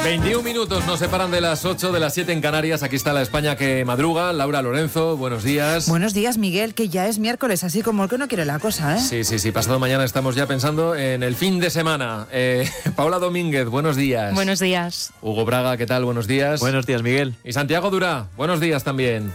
21 minutos nos separan de las 8, de las 7 en Canarias. Aquí está la España que madruga. Laura Lorenzo, buenos días. Buenos días, Miguel, que ya es miércoles, así como el que no quiere la cosa, ¿eh? Sí. Pasado mañana estamos ya pensando en el fin de semana. Paula Domínguez, buenos días. Buenos días. Hugo Braga, ¿qué tal? Buenos días. Buenos días, Miguel. Y Santiago Durá, buenos días también.